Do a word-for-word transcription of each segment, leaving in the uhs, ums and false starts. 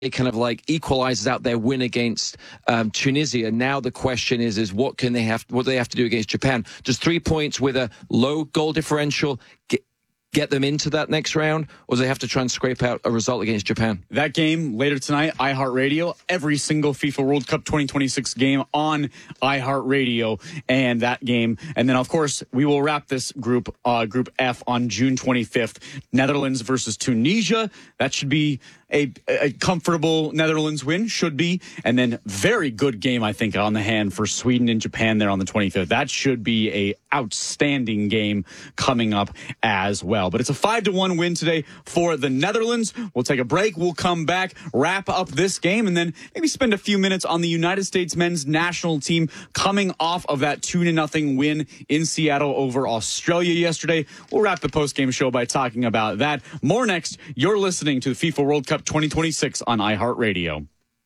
it kind of like equalizes out their win against um, Tunisia. Now the question is, is what can they have, what do they have to do against Japan? Does three points with a low goal differential get, get them into that next round, or do they have to try and scrape out a result against Japan? That game later tonight, iHeartRadio, every single FIFA World Cup twenty twenty-six game on iHeartRadio, and that game. And then, of course, we will wrap this group, uh, Group F, on June twenty-fifth. Netherlands versus Tunisia. That should be A, a comfortable Netherlands win, should be. And then very good game, I think, on the hand for Sweden and Japan there on the twenty-fifth. That should be a outstanding game coming up as well. But it's a five to one win today for the Netherlands. We'll take a break. We'll come back, wrap up this game, and then maybe spend a few minutes on the United States men's national team coming off of that two to nothing win in Seattle over Australia yesterday. We'll wrap the post-game show by talking about that. More next. You're listening to the FIFA World Cup twenty twenty-six on iHeartRadio.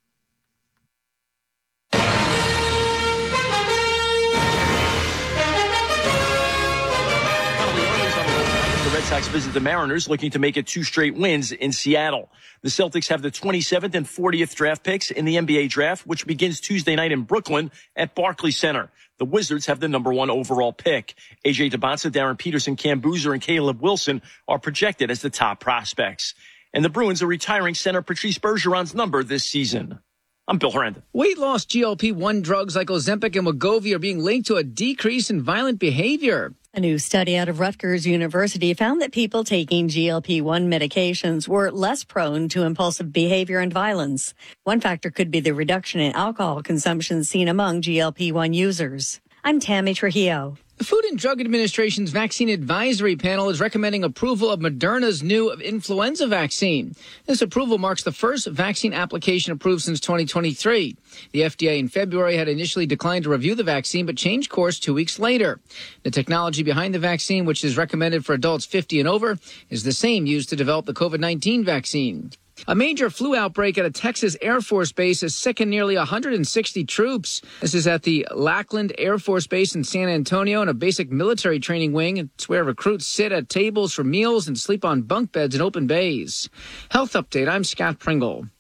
The Red Sox visit the Mariners, looking to make it two straight wins in Seattle. The Celtics have the twenty-seventh and fortieth draft picks in the N B A draft, which begins Tuesday night in Brooklyn at Barclays Center. The Wizards have the number one overall pick. A J Debonsa, Darren Peterson, Cam Boozer, and Caleb Wilson are projected as the top prospects. And the Bruins are retiring center Patrice Bergeron's number this season. I'm Bill Herndon. Weight loss G L P one drugs like Ozempic and Wegovy are being linked to a decrease in violent behavior. A new study out of Rutgers University found that people taking G L P one medications were less prone to impulsive behavior and violence. One factor could be the reduction in alcohol consumption seen among G L P one users. I'm Tammy Trujillo. The Food and Drug Administration's Vaccine Advisory Panel is recommending approval of Moderna's new influenza vaccine. This approval marks the first vaccine application approved since twenty twenty-three. The F D A in February had initially declined to review the vaccine, but changed course two weeks later. The technology behind the vaccine, which is recommended for adults fifty and over, is the same used to develop the COVID nineteen vaccine. A major flu outbreak at a Texas Air Force base has sickened nearly one hundred sixty troops. This is at the Lackland Air Force Base in San Antonio, in a basic military training wing. It's where recruits sit at tables for meals and sleep on bunk beds in open bays. Health update, I'm Scott Pringle.